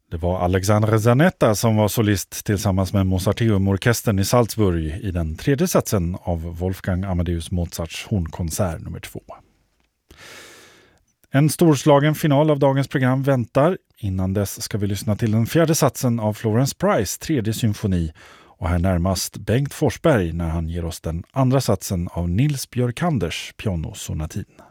Det var Alexandre Zanetta som var solist tillsammans med Mozarteum-orkestern i Salzburg i den tredje satsen av Wolfgang Amadeus Mozarts hornkonsert nummer 2. En storslagen final av dagens program väntar. Innan dess ska vi lyssna till den fjärde satsen av Florence Price tredje symfoni och här närmast Bengt Forsberg när han ger oss den andra satsen av Nils Björkanders pianosonatin.